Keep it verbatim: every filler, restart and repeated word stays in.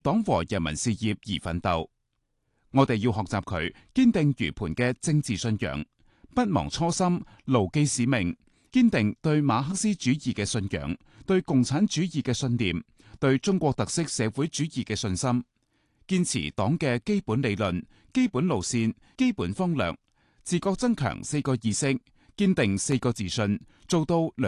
黨和人民事業而奮鬥。我哋要學習佢堅定如磐嘅政治信仰，不忘初心，牢記使命，堅定對馬克思主義嘅信仰，對共產主義嘅信念，對中國特色社會主義嘅信心，堅持黨嘅基本理論、基本路線、基本方略，自覺增強四個意識，堅定四個自信，做到兩